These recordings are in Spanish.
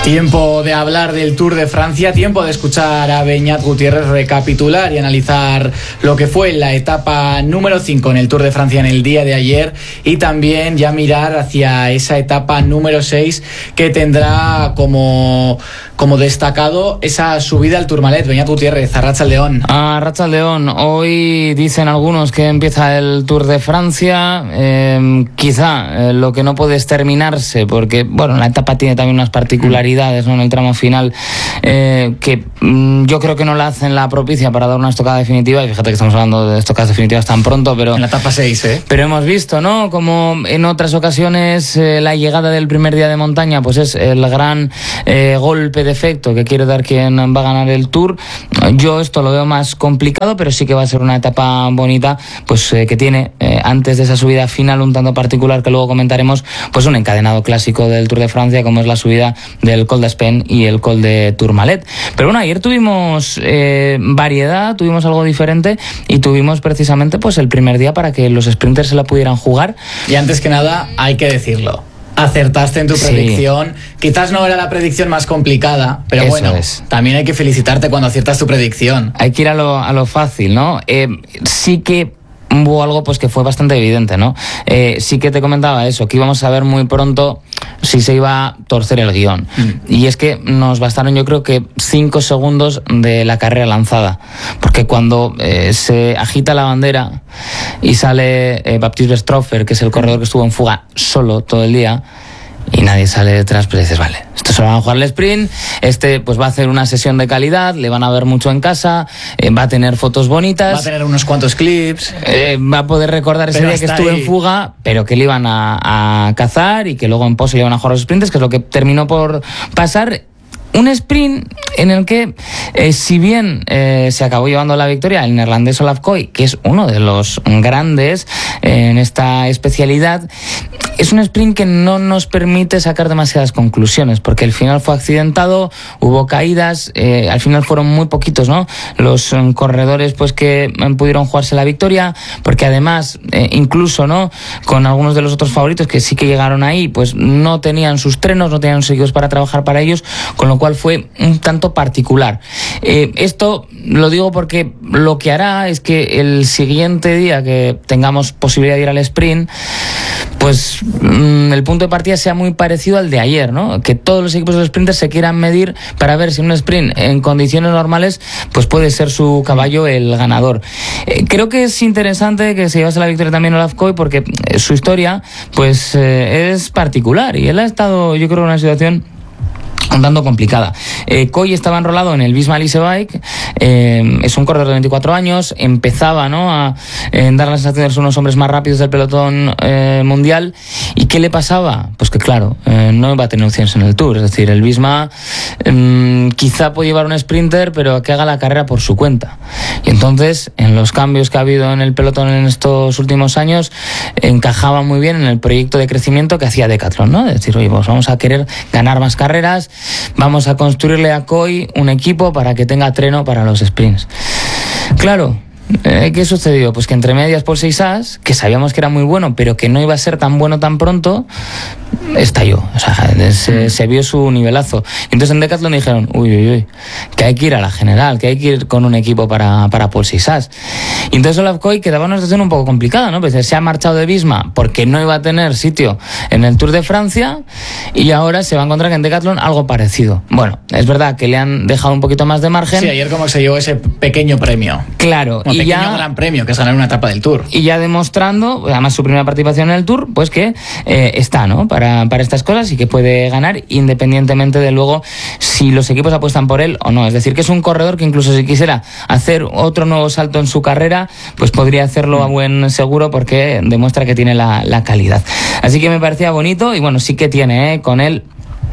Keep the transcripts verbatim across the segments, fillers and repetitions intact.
Tiempo de hablar del Tour de Francia, tiempo de escuchar a Beñat Gutiérrez recapitular y analizar lo que fue la etapa número cinco en el Tour de Francia en el día de ayer, y también ya mirar hacia esa etapa número seis que tendrá como, como destacado esa subida al Tourmalet. Beñat Gutiérrez, Arratsaldeon. Arratsaldeon. Hoy dicen algunos que empieza el Tour de Francia, eh, quizá eh, lo que no puede es terminarse, porque bueno, la etapa tiene también unas particularidades, ¿no?, en el tramo final, eh, que mm, yo creo que no la hacen la propicia para dar una estocada definitiva. Y fíjate que estamos hablando de estocadas definitivas tan pronto, pero en la etapa seis, ¿eh? Pero hemos visto, ¿no?, como en otras ocasiones eh, la llegada del primer día de montaña pues es el gran eh, golpe de efecto que quiere dar quien va a ganar el Tour. Yo esto lo veo más complicado, pero sí que va a ser una etapa bonita, pues eh, que tiene eh, antes de esa subida final un tanto particular que luego comentaremos, pues un encadenado clásico del Tour de Francia, como es la subida del Col d'Aspén y el Col de Tourmalet. Pero bueno, ayer tuvimos eh, variedad, tuvimos algo diferente y tuvimos precisamente pues el primer día para que los sprinters se la pudieran jugar. Y antes que nada, hay que decirlo, acertaste en tu predicción. Sí. Quizás no era la predicción más complicada, pero Eso bueno, es. También hay que felicitarte cuando aciertas tu predicción. Hay que ir a lo, a lo fácil, ¿no? Eh, sí que hubo algo pues que fue bastante evidente, ¿no? Eh, sí que te comentaba eso, que íbamos a ver muy pronto si se iba a torcer el guión. Mm. Y es que nos bastaron, yo creo que cinco segundos de la carrera lanzada, porque cuando eh, se agita la bandera y sale eh, Baptiste Westroffer, que es el corredor que estuvo en fuga solo todo el día, y nadie sale detrás, pero dices, vale, estos se van a jugar el sprint, este pues va a hacer una sesión de calidad, le van a ver mucho en casa, eh, va a tener fotos bonitas, va a tener unos cuantos clips, eh, va a poder recordar ese pero día que estuvo ahí en fuga, pero que le iban a, a cazar y que luego en pos le iban a jugar los sprints, que es lo que terminó por pasar. Un sprint en el que, eh, si bien eh, se acabó llevando la victoria el neerlandés Olaf Koy, que es uno de los grandes eh, en esta especialidad, es un sprint que no nos permite sacar demasiadas conclusiones, porque el final fue accidentado, hubo caídas, eh, al final fueron muy poquitos, ¿no?, los um, corredores pues que eh, pudieron jugarse la victoria, porque además, eh, incluso, ¿no?, con algunos de los otros favoritos que sí que llegaron ahí, pues no tenían sus trenos, no tenían sus equipos para trabajar para ellos, con lo cual fue un tanto particular. Eh, esto lo digo porque lo que hará es que el siguiente día que tengamos posibilidad de ir al sprint, pues mmm, el punto de partida sea muy parecido al de ayer, ¿no? Que todos los equipos de sprinters se quieran medir para ver si un sprint en condiciones normales pues puede ser su caballo el ganador. Eh, creo que es interesante que se llevase la victoria también Olaf Koy, porque eh, su historia pues eh, es particular y él ha estado, yo creo, en una situación un tanto complicada. Eh, Koy estaba enrolado en el Visma Lease Bike, eh, es un corredor de veinticuatro años, empezaba, ¿no?, a eh, dar la sensación de ser unos hombres más rápidos del pelotón eh, mundial. ¿Y qué le pasaba? Pues que claro, eh, no iba a tener opciones en el Tour, es decir, el Visma eh, quizá puede llevar un sprinter, pero que haga la carrera por su cuenta. Y entonces, en los cambios que ha habido en el pelotón en estos últimos años, encajaba muy bien en el proyecto de crecimiento que hacía Decathlon, ¿no? Es decir, oye, pues vamos a querer ganar más carreras, vamos a construirle a Koy un equipo para que tenga treno para los sprints. Claro, eh, ¿qué sucedió? Pues que entre medias por seis As, que sabíamos que era muy bueno, pero que no iba a ser tan bueno tan pronto, estalló. O sea, se, se vio su nivelazo. Y entonces en Decathlon dijeron, uy, uy, uy, que hay que ir a la general, que hay que ir con un equipo para, para por seis As. Y entonces Olaf Koy quedaba una situación un poco complicada, ¿no? Pues se ha marchado de Visma porque no iba a tener sitio en el Tour de Francia, y ahora se va a encontrar que en Decathlon algo parecido. Bueno, es verdad que le han dejado un poquito más de margen. Sí, ayer como se llevó ese pequeño premio. Claro. Un y pequeño ya, gran premio, que es ganar una etapa del Tour. Y ya demostrando, además su primera participación en el Tour, pues que eh, está, ¿no?, para, para estas cosas, y que puede ganar independientemente de luego si los equipos apuestan por él o no. Es decir, que es un corredor que incluso si quisiera hacer otro nuevo salto en su carrera, pues podría hacerlo a buen seguro, porque demuestra que tiene la, la calidad. Así que me parecía bonito, y bueno, sí que tiene ¿eh? con él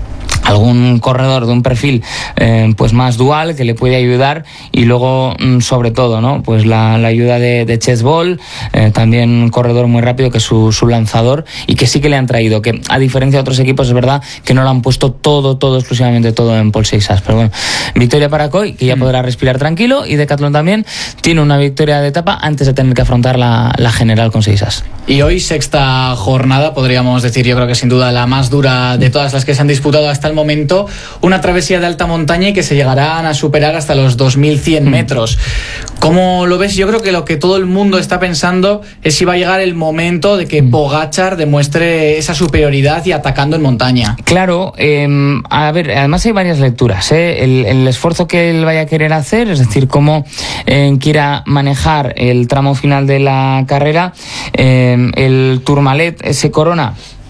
algún corredor de un perfil eh, pues más dual que le puede ayudar, y luego mm, sobre todo, ¿no?, pues la, la ayuda de, de Chess Ball, eh, también un corredor muy rápido que es su, su lanzador, y que sí que le han traído, que a diferencia de otros equipos es verdad que no lo han puesto todo, todo, exclusivamente todo en Paul seis As, pero bueno, victoria para Koy, que ya mm. podrá respirar tranquilo, y Decathlon también tiene una victoria de etapa antes de tener que afrontar la, la general con seis As. Y hoy sexta jornada, podríamos decir, yo creo que sin duda la más dura de todas las que se han disputado hasta el momento. comentó, una travesía de alta montaña y que se llegarán a superar hasta los dos mil cien metros. ¿Cómo lo ves? Yo creo que lo que todo el mundo está pensando es si va a llegar el momento de que Pogačar demuestre esa superioridad y atacando en montaña. Claro, eh, a ver, además hay varias lecturas, ¿eh? el, el esfuerzo que él vaya a querer hacer, es decir, cómo eh, quiera manejar el tramo final de la carrera. Eh, el Tourmalet se corona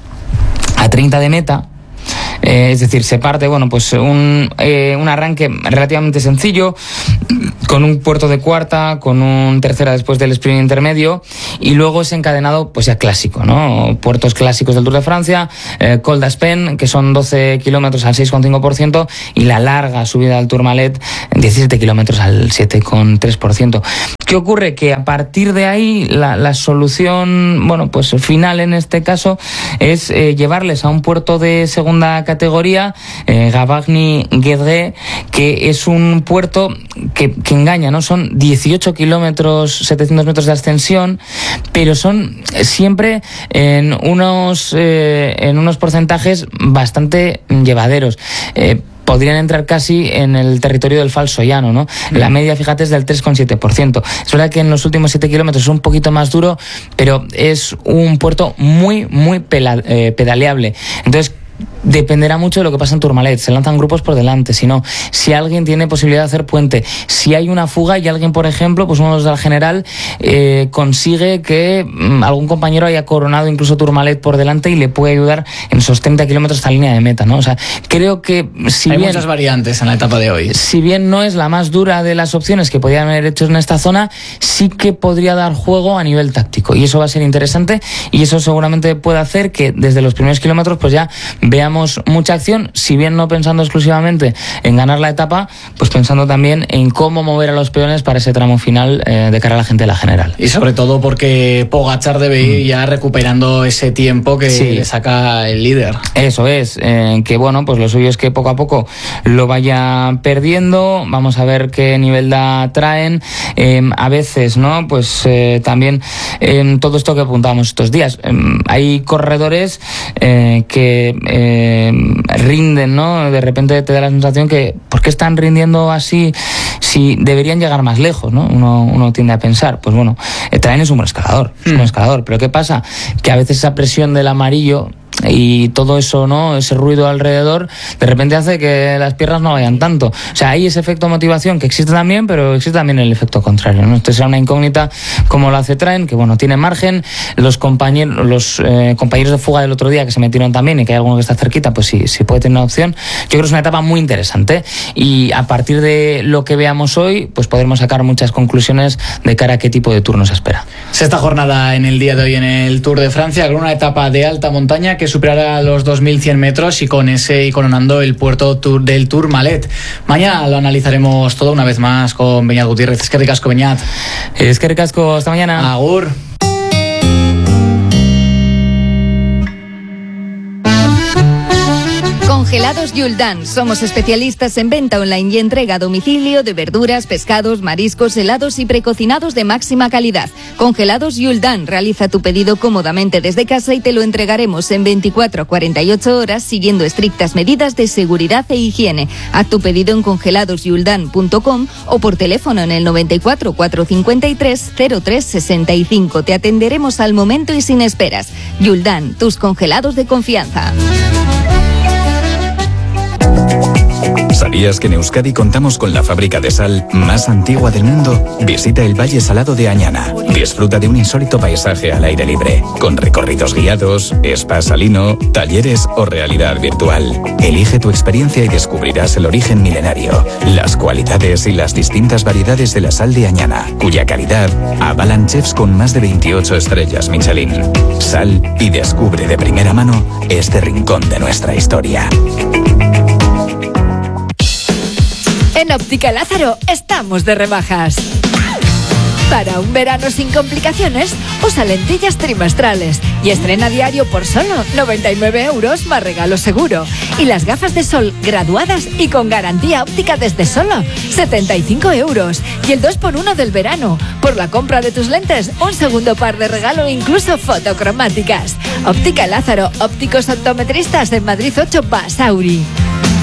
a treinta de meta. Eh, es decir, se parte, bueno, pues un, eh, un arranque relativamente sencillo, con un puerto de cuarta, con un tercera después del sprint intermedio, y luego es encadenado, pues ya clásico, ¿no? Puertos clásicos del Tour de Francia, eh, Col d'Aspen, que son doce kilómetros al seis coma cinco por ciento, y la larga subida al Tourmalet, diecisiete kilómetros al siete coma tres por ciento. ¿Qué ocurre? Que a partir de ahí la, la solución, bueno, pues final en este caso es eh, llevarles a un puerto de segunda categoría, eh, Gavagny-Guédré, que es un puerto que, que engaña, ¿no? Son dieciocho kilómetros, setecientos metros de ascensión, pero son siempre en unos, eh, en unos porcentajes bastante llevaderos. Eh, podrían entrar casi en el territorio del falso llano, ¿no? La media, fíjate, es del tres coma siete por ciento. Es verdad que en los últimos siete kilómetros es un poquito más duro, pero es un puerto muy, muy pela, eh, pedaleable. Entonces, dependerá mucho de lo que pasa en Tourmalet. Se lanzan grupos por delante, si no, si alguien tiene posibilidad de hacer puente, si hay una fuga y alguien, por ejemplo, pues uno de los del general eh, consigue que mmm, algún compañero haya coronado incluso Tourmalet por delante y le puede ayudar en esos treinta kilómetros hasta la línea de meta, ¿no? O sea, creo que si hay bien, muchas variantes en la etapa de hoy. Si bien no es la más dura de las opciones que podían haber hecho en esta zona, sí que podría dar juego a nivel táctico, y eso va a ser interesante, y eso seguramente puede hacer que desde los primeros kilómetros pues ya veamos mucha acción, si bien no pensando exclusivamente en ganar la etapa, pues pensando también en cómo mover a los peones para ese tramo final eh, de cara a la gente de la general. Y sobre todo porque Pogačar debe ir mm. ya recuperando ese tiempo que sí. le saca el líder. Eso es, eh, que bueno, pues lo suyo es que poco a poco lo vaya perdiendo. Vamos a ver qué nivel da traen. Eh, a veces, ¿no? Pues eh, también en eh, todo esto que apuntábamos estos días, eh, hay corredores eh, que eh, Eh, rinden, ¿no? De repente te da la sensación que ¿por qué están rindiendo así si deberían llegar más lejos, ¿no? Uno, uno tiende a pensar, pues bueno, eh, traen es un buen escalador, es un buen escalador, pero ¿qué pasa? Que a veces esa presión del amarillo y todo eso, ¿no? Ese ruido alrededor, de repente hace que las piernas no vayan tanto. O sea, hay ese efecto motivación que existe también, pero existe también el efecto contrario, ¿no? Esto será una incógnita como lo hace Traen, que bueno, tiene margen. Los compañeros, los eh, compañeros de fuga del otro día que se metieron también, y que hay alguno que está cerquita, pues sí, sí puede tener una opción. Yo creo que es una etapa muy interesante, y a partir de lo que veamos hoy, pues podremos sacar muchas conclusiones de cara a qué tipo de tour nos espera. Sexta jornada en el día de hoy en el Tour de Francia, con una etapa de alta montaña que superará los dos mil cien metros, y con ese y coronando el puerto tour del Tourmalet. Mañana lo analizaremos todo una vez más con Beñat Gutiérrez. Es que ricasco, Beñat. Es que ricasco, hasta mañana. Agur. Congelados Yuldan. Somos especialistas en venta online y entrega a domicilio de verduras, pescados, mariscos, helados y precocinados de máxima calidad. Congelados Yuldan. Realiza tu pedido cómodamente desde casa y te lo entregaremos en veinticuatro a cuarenta y ocho horas siguiendo estrictas medidas de seguridad e higiene. Haz tu pedido en congelados yuldan punto com o por teléfono en el noventa y cuatro, cuatrocientos cincuenta y tres, cero tres sesenta y cinco. Te atenderemos al momento y sin esperas. Yuldan, tus congelados de confianza. ¿Sabías que en Euskadi contamos con la fábrica de sal más antigua del mundo? Visita el Valle Salado de Añana. Disfruta de un insólito paisaje al aire libre, con recorridos guiados, spa salino, talleres o realidad virtual. Elige tu experiencia y descubrirás el origen milenario, las cualidades y las distintas variedades de la sal de Añana, cuya calidad avalan chefs con más de veintiocho estrellas Michelin. Sal y descubre de primera mano este rincón de nuestra historia. En Óptica Lázaro estamos de rebajas. Para un verano sin complicaciones, usa lentillas trimestrales y estrena diario por solo noventa y nueve euros más regalo seguro. Y las gafas de sol graduadas y con garantía óptica desde solo setenta y cinco euros. Y el dos por uno del verano. Por la compra de tus lentes, un segundo par de regalo, incluso fotocromáticas. Óptica Lázaro, ópticos optometristas en Madrid ocho, Basauri.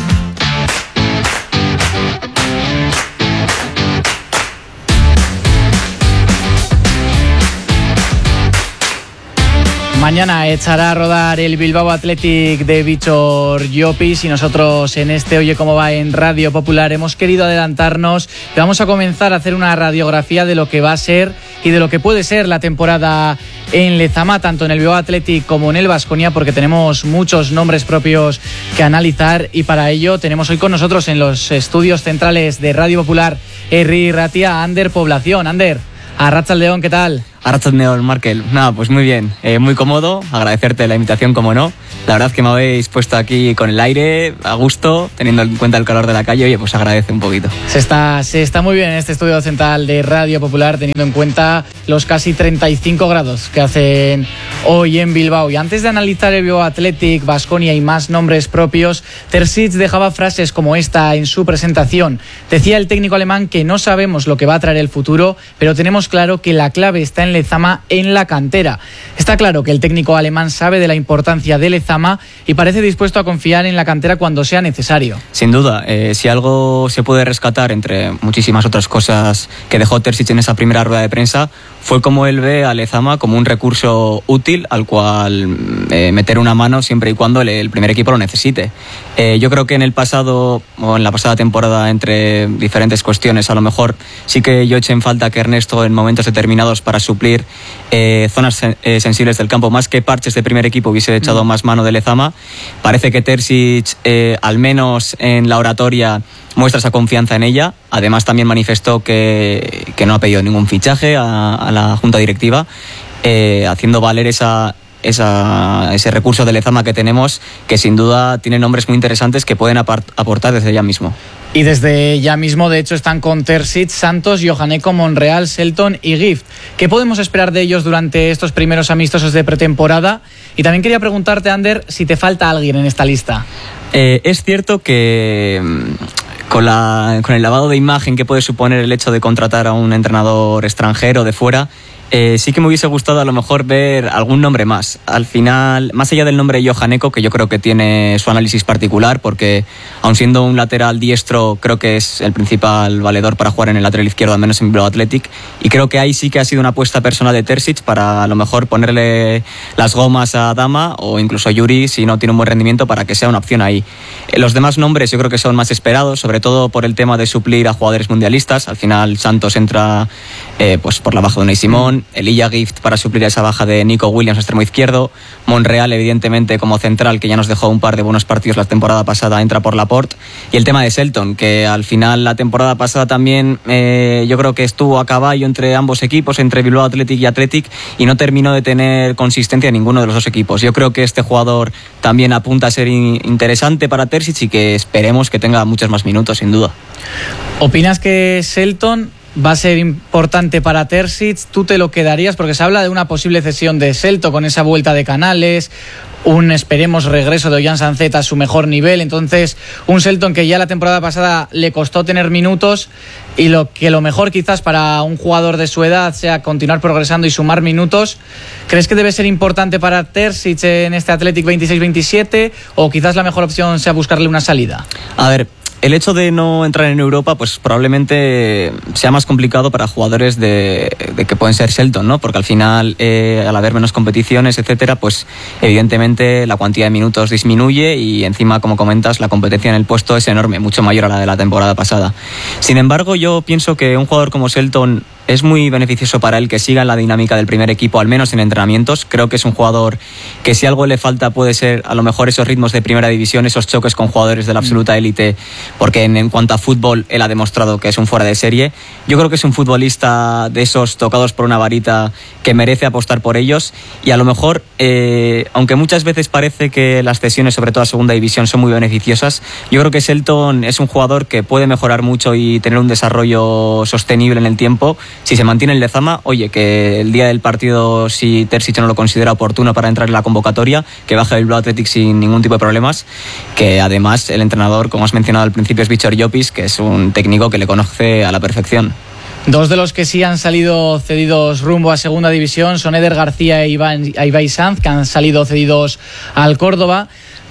Mañana echará a rodar el Bilbao Athletic de Víctor Llopis y nosotros en este Oye Cómo Va en Radio Popular hemos querido adelantarnos y vamos a comenzar a hacer una radiografía de lo que va a ser y de lo que puede ser la temporada en Lezama, tanto en el Bilbao Athletic como en el Baskonia, porque tenemos muchos nombres propios que analizar y para ello tenemos hoy con nosotros en los estudios centrales de Radio Popular Herri Ratia a Ander Población. Ander, Arratsaldeon, ¿qué tal? Arratsaldeon, Markel. Nada, pues muy bien, eh, muy cómodo, agradecerte la invitación, como no. La verdad es que me habéis puesto aquí con el aire, a gusto, teniendo en cuenta el calor de la calle, oye, pues agradece un poquito. Se está, se está muy bien en este estudio central de Radio Popular, teniendo en cuenta los casi treinta y cinco grados que hacen hoy en Bilbao. Y antes de analizar el Bilbao Athletic, Baskonia y más nombres propios, Terzic dejaba frases como esta en su presentación. Decía el técnico alemán que no sabemos lo que va a traer el futuro, pero tenemos claro que la clave está en Lezama, en la cantera. Está claro que el técnico alemán sabe de la importancia de Lezama y parece dispuesto a confiar en la cantera cuando sea necesario. Sin duda, eh, si algo se puede rescatar entre muchísimas otras cosas que dejó Terzic en esa primera rueda de prensa, fue como él ve a Lezama como un recurso útil al cual eh, meter una mano siempre y cuando el, el primer equipo lo necesite. Eh, yo creo que en el pasado, o en la pasada temporada, entre diferentes cuestiones, a lo mejor sí que yo eché en falta que Ernesto en momentos determinados para suplir eh, zonas sen- eh, sensibles del campo, más que parches de primer equipo, hubiese echado mm. más mano de Lezama. Parece que Terzic, eh, al menos en la oratoria, muestra esa confianza en ella. Además también manifestó que, que no ha pedido ningún fichaje a, a la junta directiva, eh, haciendo valer esa, esa, ese recurso de Lezama que tenemos, que sin duda tiene nombres muy interesantes que pueden apart, aportar desde ya mismo. Y desde ya mismo, de hecho, están con Terzic, Santos, Johanneco, Monreal, Selton y Gift. ¿Qué podemos esperar de ellos durante estos primeros amistosos de pretemporada? Y también quería preguntarte, Ander, si te falta alguien en esta lista. Eh, es cierto que con, la, con el lavado de imagen que puede suponer el hecho de contratar a un entrenador extranjero de fuera, Eh, sí que me hubiese gustado a lo mejor ver algún nombre más. Al final, más allá del nombre Johanneco, que yo creo que tiene su análisis particular, porque aun siendo un lateral diestro, creo que es el principal valedor para jugar en el lateral izquierdo, al menos en Bilbao Athletic, y creo que ahí sí que ha sido una apuesta personal de Terzic para a lo mejor ponerle las gomas a Dama o incluso a Yuri, si no tiene un buen rendimiento, para que sea una opción ahí. Eh, los demás nombres yo creo que son más esperados, sobre todo por el tema de suplir a jugadores mundialistas. Al final Santos entra eh, pues por la baja de Unai Simón, Elijah Gift para suplir a esa baja de Nico Williams, extremo izquierdo. Monreal, evidentemente, como central, que ya nos dejó un par de buenos partidos la temporada pasada, entra por Laporte. Y el tema de Selton, que al final la temporada pasada también eh, yo creo que estuvo a caballo entre ambos equipos, entre Bilbao Athletic y Athletic, y no terminó de tener consistencia en ninguno de los dos equipos. Yo creo que este jugador también apunta a ser in- interesante para Terzic y que esperemos que tenga muchos más minutos, sin duda. ¿Opinas que Selton va a ser importante para Terzic? ¿Tú te lo quedarías? Porque se habla de una posible cesión de Selton con esa vuelta de Canales, un esperemos regreso de Ollán Sancet a su mejor nivel. Entonces, un Selton que ya la temporada pasada le costó tener minutos y lo que lo mejor quizás para un jugador de su edad sea continuar progresando y sumar minutos. ¿Crees que debe ser importante para Terzic en este Athletic veintiséis veintisiete o quizás la mejor opción sea buscarle una salida? A ver, el hecho de no entrar en Europa pues probablemente sea más complicado para jugadores de, de que pueden ser Selton, ¿no? Porque al final, eh, al haber menos competiciones, etcétera, pues evidentemente la cuantía de minutos disminuye y encima, como comentas, la competencia en el puesto es enorme, mucho mayor a la de la temporada pasada. Sin embargo, yo pienso que un jugador como Selton es muy beneficioso para él que siga en la dinámica del primer equipo, al menos en entrenamientos. Creo que es un jugador que si algo le falta puede ser a lo mejor esos ritmos de primera división, esos choques con jugadores de la absoluta élite, porque en, en cuanto a fútbol él ha demostrado que es un fuera de serie. Yo creo que es un futbolista de esos tocados por una varita que merece apostar por ellos y a lo mejor, eh, aunque muchas veces parece que las cesiones, sobre todo a segunda división, son muy beneficiosas, yo creo que Selton es un jugador que puede mejorar mucho y tener un desarrollo sostenible en el tiempo. Si se mantiene en Lezama, oye, que el día del partido, si Terzic no lo considera oportuno para entrar en la convocatoria, que baje el Bilbao Athletic sin ningún tipo de problemas, que además el entrenador, como has mencionado al principio, es Víctor Llopis, que es un técnico que le conoce a la perfección. Dos de los que sí han salido cedidos rumbo a segunda división son Eder García e Iván, e Ibai Sanz, que han salido cedidos al Córdoba.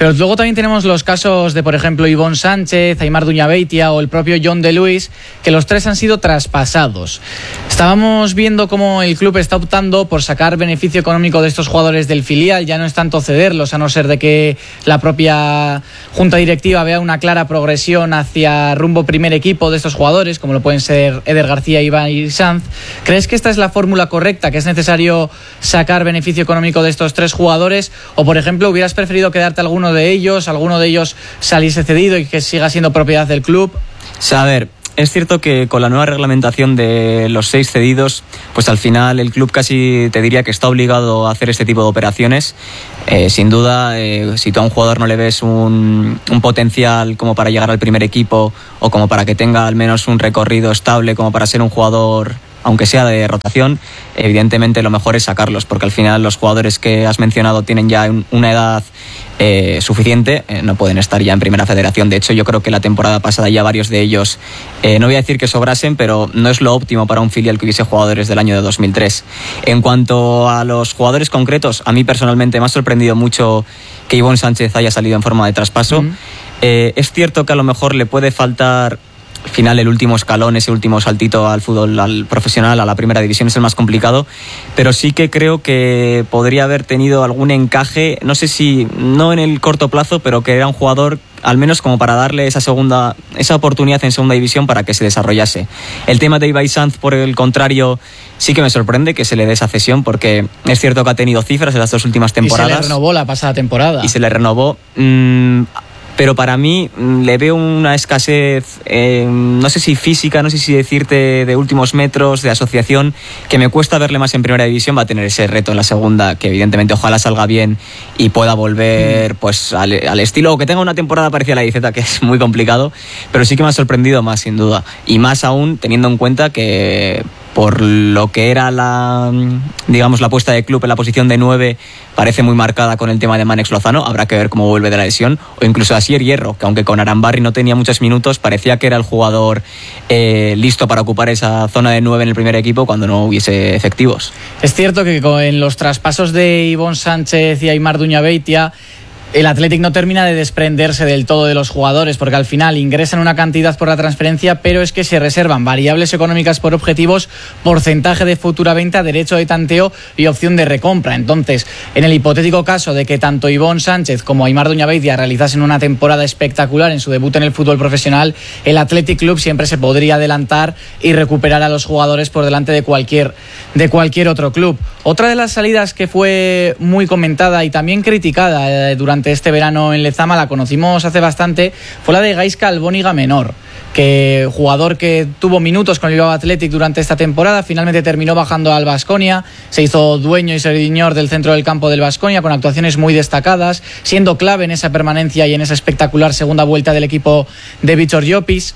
Pero luego también tenemos los casos de, por ejemplo, Ivonne Sánchez, Aimar Duñabeitia o el propio John de Luis, que los tres han sido traspasados. Estábamos viendo cómo el club está optando por sacar beneficio económico de estos jugadores del filial, ya no es tanto cederlos, a no ser de que la propia junta directiva vea una clara progresión hacia rumbo primer equipo de estos jugadores, como lo pueden ser Eder García, Iván y Sanz. ¿Crees que esta es la fórmula correcta, que es necesario sacar beneficio económico de estos tres jugadores? O, por ejemplo, hubieras preferido quedarte alguno de ellos, alguno de ellos saliese cedido y que siga siendo propiedad del club? O sea, a ver, es cierto que con la nueva reglamentación de los seis cedidos, pues al final el club casi te diría que está obligado a hacer este tipo de operaciones. Eh, sin duda, eh, si tú a un jugador no le ves un, un potencial como para llegar al primer equipo o como para que tenga al menos un recorrido estable como para ser un jugador, aunque sea de rotación, evidentemente lo mejor es sacarlos, porque al final los jugadores que has mencionado tienen ya un, una edad eh, suficiente, eh, no pueden estar ya en primera federación. De hecho, yo creo que la temporada pasada ya varios de ellos, eh, no voy a decir que sobrasen, pero no es lo óptimo para un filial que hubiese jugadores del año de dos mil tres. En cuanto a los jugadores concretos, a mí personalmente me ha sorprendido mucho que Ivonne Sánchez haya salido en forma de traspaso. Mm. Eh, es cierto que a lo mejor le puede faltar al final el último escalón, ese último saltito al fútbol al profesional, a la primera división, es el más complicado, pero sí que creo que podría haber tenido algún encaje, no sé si no en el corto plazo, pero que era un jugador al menos como para darle esa segunda esa oportunidad en segunda división para que se desarrollase. El tema de Ibai Sanz, por el contrario, sí que me sorprende que se le dé esa cesión, porque es cierto que ha tenido cifras en las dos últimas temporadas. Y se le renovó la pasada temporada. Y se le renovó... Mmm, pero para mí le veo una escasez, eh, no sé si física, no sé si decirte de últimos metros, de asociación, que me cuesta verle más en primera división. Va a tener ese reto en la segunda, que evidentemente ojalá salga bien y pueda volver pues al, al estilo, o que tenga una temporada parecida a la I Z, que es muy complicado, pero sí que me ha sorprendido más, sin duda, y más aún teniendo en cuenta que por lo que era la, digamos, la apuesta de club en la posición de nueve, parece muy marcada con el tema de Mánex Lozano. Habrá que ver cómo vuelve de la lesión, o incluso Asier Hierro, que aunque con Arambarri no tenía muchos minutos, parecía que era el jugador eh, listo para ocupar esa zona de nueve en el primer equipo cuando no hubiese efectivos. Es cierto que en los traspasos de Ivonne Sánchez y Aimar Duñabeitia, el Athletic no termina de desprenderse del todo de los jugadores, porque al final ingresan una cantidad por la transferencia, pero es que se reservan variables económicas por objetivos, porcentaje de futura venta, derecho de tanteo y opción de recompra. Entonces, en el hipotético caso de que tanto Ivonne Sánchez como Aimar Duñabeitia realizasen una temporada espectacular en su debut en el fútbol profesional, el Athletic Club siempre se podría adelantar y recuperar a los jugadores por delante de cualquier, de cualquier otro club. Otra de las salidas que fue muy comentada y también criticada eh, durante este verano en Lezama, la conocimos hace bastante, fue la de Gaizka Albóniga Menor, que jugador que tuvo minutos con el Bilbao Athletic durante esta temporada, finalmente terminó bajando al Baskonia, se hizo dueño y señor del centro del campo del Baskonia con actuaciones muy destacadas, siendo clave en esa permanencia y en esa espectacular segunda vuelta del equipo de Víctor Llopis.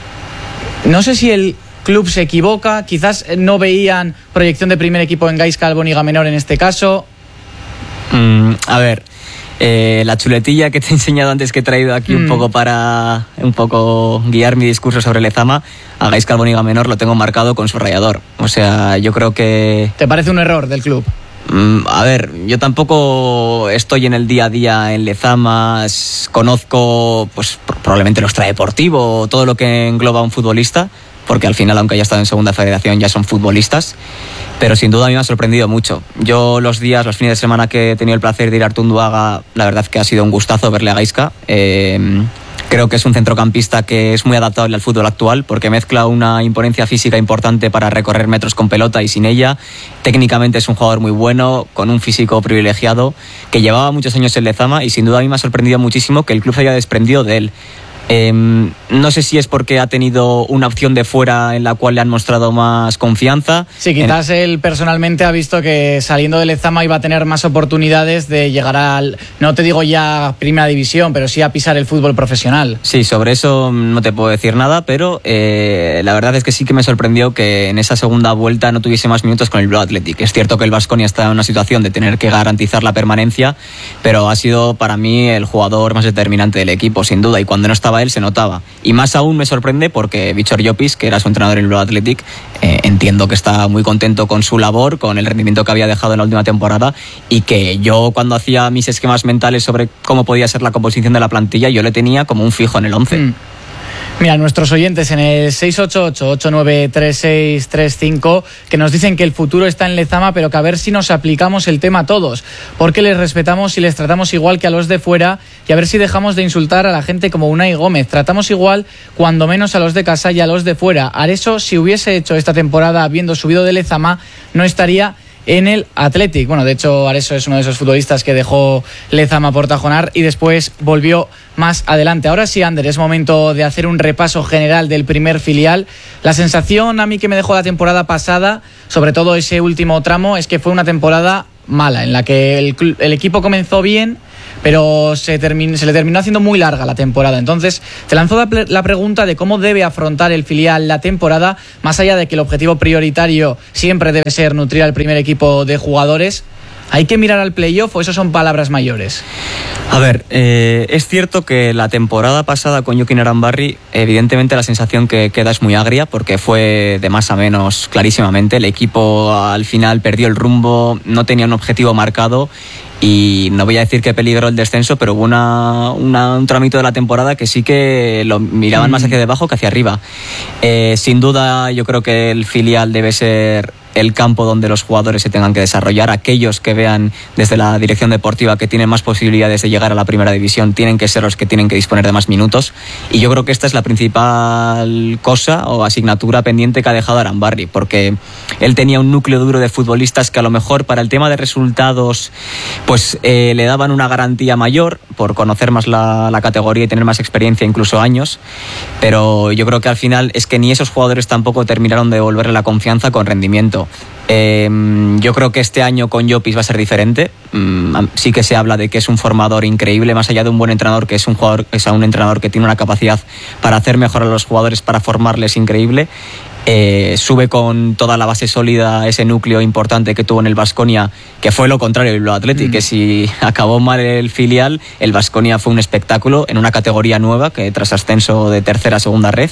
No sé si el club se equivoca, quizás no veían proyección de primer equipo en Gaizka Albóniga Menor en este caso. Mm, a ver, Eh, la chuletilla que te he enseñado antes, que he traído aquí mm. un poco para un poco guiar mi discurso sobre Lezama, a Gaizka Albóniga Menor lo tengo marcado con su rayador. O sea, yo creo que... ¿Te parece un error del club? Mm, a ver, yo tampoco estoy en el día a día en Lezama, conozco pues probablemente lo extradeportivo, todo lo que engloba a un futbolista, porque al final, aunque haya estado en segunda federación, ya son futbolistas, pero sin duda a mí me ha sorprendido mucho. Yo los días, los fines de semana que he tenido el placer de ir a Artunduaga, la verdad que ha sido un gustazo verle a Gaizka. Eh, creo que es un centrocampista que es muy adaptable al fútbol actual, porque mezcla una imponencia física importante para recorrer metros con pelota y sin ella. Técnicamente es un jugador muy bueno, con un físico privilegiado, que llevaba muchos años en Lezama, y sin duda a mí me ha sorprendido muchísimo que el club se haya desprendido de él. Eh, no sé si es porque ha tenido una opción de fuera en la cual le han mostrado más confianza. Sí, quizás en... él personalmente ha visto que saliendo de Lezama iba a tener más oportunidades de llegar al, no te digo ya primera división, pero sí a pisar el fútbol profesional. Sí, sobre eso no te puedo decir nada, pero eh, la verdad es que sí que me sorprendió que en esa segunda vuelta no tuviese más minutos con el Bilbao Athletic. Es cierto que el Baskonia está en una situación de tener que garantizar la permanencia, pero ha sido para mí el jugador más determinante del equipo, sin duda, y cuando no estaba estaba él se notaba. Y más aún me sorprende porque Víctor Llopis, que era su entrenador en el Bilbao Athletic, eh, entiendo que está muy contento con su labor, con el rendimiento que había dejado en la última temporada, y que yo cuando hacía mis esquemas mentales sobre cómo podía ser la composición de la plantilla, yo le tenía como un fijo en el once. Mm. Mira, nuestros oyentes en el seis ocho ocho, ocho nueve tres seis tres cinco que nos dicen que el futuro está en Lezama, pero que a ver si nos aplicamos el tema todos, porque les respetamos y les tratamos igual que a los de fuera, y a ver si dejamos de insultar a la gente como Unai Gómez. Tratamos igual, cuando menos, a los de casa y a los de fuera. Areso, si hubiese hecho esta temporada habiendo subido de Lezama, no estaría en el Athletic. Bueno, de hecho, Areso es uno de esos futbolistas que dejó Lezama por Tajonar y después volvió más adelante. Ahora sí, Ander, es momento de hacer un repaso general del primer filial. La sensación a mí que me dejó la temporada pasada, sobre todo ese último tramo, es que fue una temporada mala, en la que el, el equipo comenzó bien, pero se, termin, se le terminó haciendo muy larga la temporada. Entonces, te lanzo la, la pregunta de cómo debe afrontar el filial la temporada, más allá de que el objetivo prioritario siempre debe ser nutrir al primer equipo de jugadores. ¿Hay que mirar al playoff o eso son palabras mayores? A ver, eh, es cierto que la temporada pasada con Jokin Arambarri, evidentemente la sensación que queda es muy agria, porque fue de más a menos clarísimamente. El equipo al final perdió el rumbo, no tenía un objetivo marcado, y no voy a decir que peligró el descenso, pero hubo una, una, un tramito de la temporada que sí que lo miraban más hacia debajo que hacia arriba. Eh, sin duda, yo creo que el filial debe ser el campo donde los jugadores se tengan que desarrollar. Aquellos que vean desde la dirección deportiva que tienen más posibilidades de llegar a la primera división tienen que ser los que tienen que disponer de más minutos, y yo creo que esta es la principal cosa o asignatura pendiente que ha dejado Arambarri, porque él tenía un núcleo duro de futbolistas que a lo mejor para el tema de resultados pues eh, le daban una garantía mayor por conocer más la, la categoría y tener más experiencia, incluso años, pero yo creo que al final es que ni esos jugadores tampoco terminaron de devolverle la confianza con rendimiento. Eh, yo creo que este año con Llopis va a ser diferente. Mm, sí que se habla de que es un formador increíble, más allá de un buen entrenador, que es un jugador, es un entrenador que tiene una capacidad para hacer mejor a los jugadores, para formarles increíble. Eh, sube con toda la base sólida ese núcleo importante que tuvo en el Baskonia, que fue lo contrario del Bilbao Athletic, mm. que si acabó mal el filial, el Baskonia fue un espectáculo en una categoría nueva, que tras ascenso de tercera a segunda red,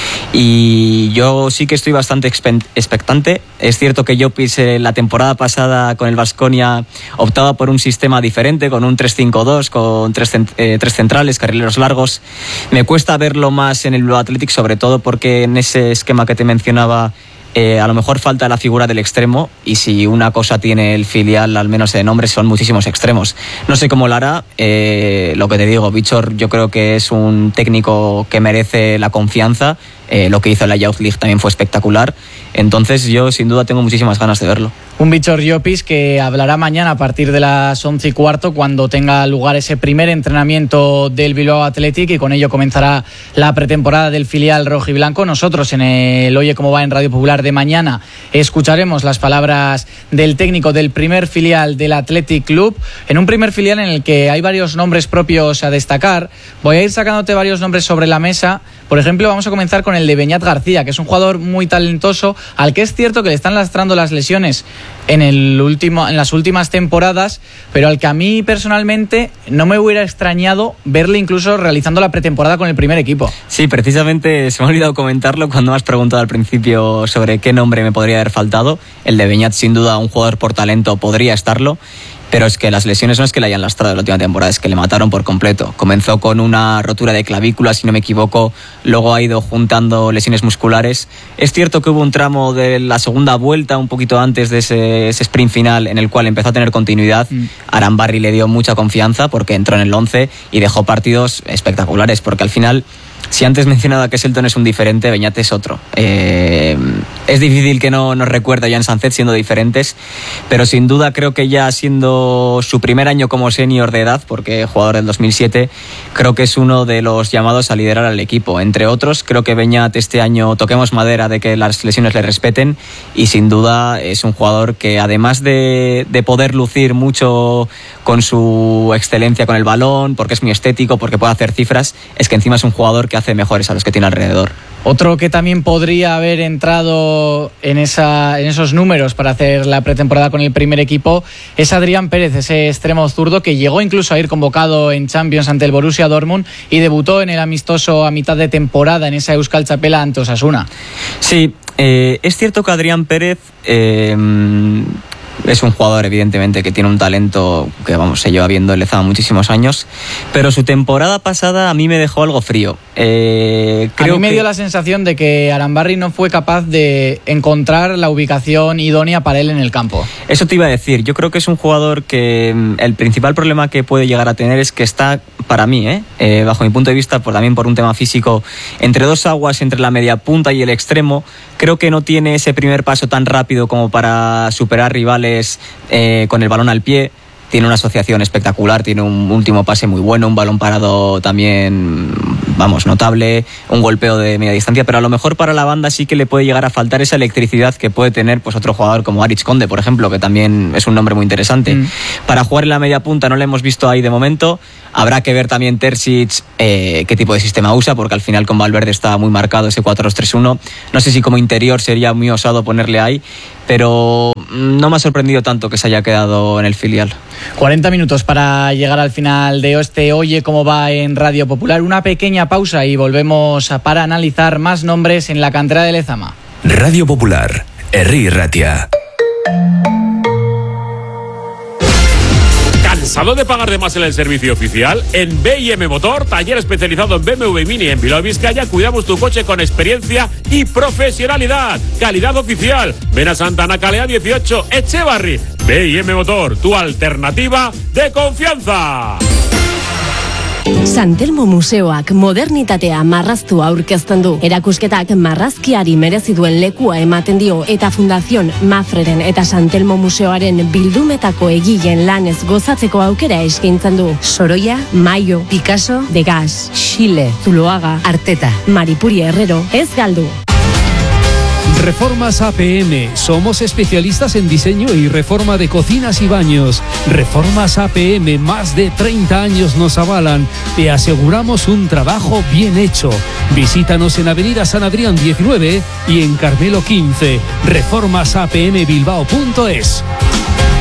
y yo sí que estoy bastante expectante. Es cierto que Llopis eh, la temporada pasada con el Baskonia optaba por un sistema diferente, con un tres cinco dos, con tres, cent- eh, tres centrales, carrileros largos. Me cuesta verlo más en el Bilbao Athletic, sobre todo porque en ese esquema que te mencioné mencionaba, eh, a lo mejor falta la figura del extremo, y si una cosa tiene el filial, al menos de nombre, son muchísimos extremos. No sé cómo lo hará, eh, lo que te digo, Víctor yo creo que es un técnico que merece la confianza. Eh, lo que hizo en la Youth League también fue espectacular, entonces yo sin duda tengo muchísimas ganas de verlo. Un Víctor Llopis que hablará mañana a partir de las once y cuarto, cuando tenga lugar ese primer entrenamiento del Bilbao Athletic, y con ello comenzará la pretemporada del filial rojiblanco. Nosotros en el Oye Cómo Va en Radio Popular de mañana escucharemos las palabras del técnico del primer filial del Athletic Club, en un primer filial en el que hay varios nombres propios a destacar. Voy a ir sacándote varios nombres sobre la mesa. Por ejemplo, vamos a comenzar con el de Beñat García, que es un jugador muy talentoso, al que es cierto que le están lastrando las lesiones en, el último, en las últimas temporadas, pero al que a mí personalmente no me hubiera extrañado verle incluso realizando la pretemporada con el primer equipo. Sí, precisamente se me ha olvidado comentarlo cuando me has preguntado al principio sobre qué nombre me podría haber faltado. El de Beñat, sin duda, un jugador por talento podría estarlo, pero es que las lesiones no es que le hayan lastrado la última temporada, es que le mataron por completo. Comenzó con una rotura de clavícula, si no me equivoco, luego ha ido juntando lesiones musculares. Es cierto que hubo un tramo de la segunda vuelta, un poquito antes de ese, ese sprint final, en el cual empezó a tener continuidad. Mm. Arambarri le dio mucha confianza porque entró en el once y dejó partidos espectaculares, porque al final, si antes mencionaba que Selton es un diferente, Beñat es otro. Eh, es difícil que no nos recuerde a Jan Sanzet siendo diferentes, pero sin duda creo que ya siendo su primer año como senior de edad, porque jugador del dos mil siete, creo que es uno de los llamados a liderar al equipo. Entre otros, creo que Beñat este año, toquemos madera de que las lesiones le respeten, y sin duda es un jugador que, además de, de poder lucir mucho con su excelencia con el balón, porque es muy estético, porque puede hacer cifras, es que encima es un jugador que hace mejores a los que tiene alrededor. Otro que también podría haber entrado en, esa, en esos números para hacer la pretemporada con el primer equipo es Adrián Pérez, ese extremo zurdo que llegó incluso a ir convocado en Champions ante el Borussia Dortmund y debutó en el amistoso a mitad de temporada en esa Euskal Txapela ante Osasuna. Sí, eh, es cierto que Adrián Pérez eh, es un jugador evidentemente que tiene un talento que vamos se lleva viendo en Lezama muchísimos años, pero su temporada pasada a mí me dejó algo frío. Eh, creo a mí me que... dio la sensación de que Arambarri no fue capaz de encontrar la ubicación idónea para él en el campo. Eso te iba a decir, yo creo que es un jugador que el principal problema que puede llegar a tener es que está, para mí, ¿eh? Eh, bajo mi punto de vista, por, también por un tema físico, entre dos aguas, entre la media punta y el extremo. Creo que no tiene ese primer paso tan rápido como para superar rivales eh, con el balón al pie. Tiene una asociación espectacular, tiene un último pase muy bueno, un balón parado también, vamos, notable, un golpeo de media distancia, pero a lo mejor para la banda sí que le puede llegar a faltar esa electricidad que puede tener pues otro jugador como Aritz Conde, por ejemplo, que también es un nombre muy interesante. Mm. Para jugar en la media punta no le hemos visto ahí de momento. Habrá que ver también Terzic eh, qué tipo de sistema usa, porque al final con Valverde está muy marcado ese cuatro dos tres uno. No sé si como interior sería muy osado ponerle ahí, pero no me ha sorprendido tanto que se haya quedado en el filial. cuarenta minutos para llegar al final de este Oye Cómo Va en Radio Popular. Una pequeña pausa y volvemos para analizar más nombres en la cantera de Lezama. Radio Popular, Herri Ratia. ¿Cansado de pagar de más en el servicio oficial? En B y M Motor, taller especializado en B M W Mini en Bilbao Vizcaya, cuidamos tu coche con experiencia y profesionalidad. Calidad oficial. Ven a Santana Calea dieciocho, Echevarri. B y M Motor, tu alternativa de confianza. Santelmo Museoak modernitatea marraztu aurkezten du. Erakusketak marrazkiari merezi duen lekua ematen dio eta Fundación Mafreren eta Santelmo Museoaren bildumetako egileen lanez gozatzeko aukera eskaintzen du. Sorolla, Mayo, Picasso, Degas, Xile, Zuloaga, Arteta, Maripuri Herrero, ez galdu. Reformas A P M. Somos especialistas en diseño y reforma de cocinas y baños. Reformas A P M, más de treinta años nos avalan. Te aseguramos un trabajo bien hecho. Visítanos en Avenida San Adrián diecinueve y en Carmelo quince. reformas a p m bilbao punto es.